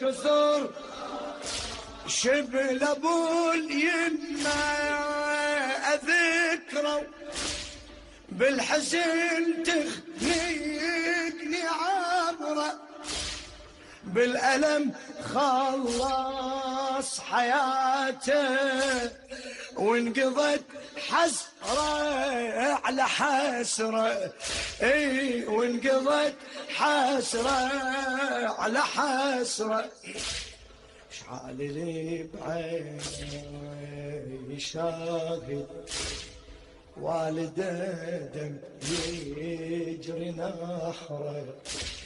كثر شبل ابو اليمة اذكره بالحزن تخنقني عبره بالألم خلص حياته وانقضت حسرة على حسرة اي وانقضت حسرة على حسرة شعال لي بعيني شاهد والده دم يجري نحره